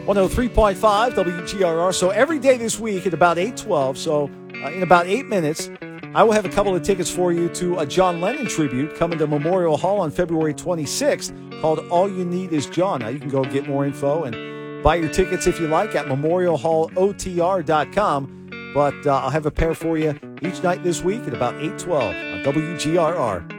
103.5 WGRR. So every day this week at about 8:12, so in about 8 minutes, I will have a couple of tickets for you to a John Lennon tribute coming to Memorial Hall on February 26th called All You Need Is John. Now, you can go get more info and buy your tickets if you like at memorialhallotr.com. But I'll have a pair for you each night this week at about 8:12 on WGRR.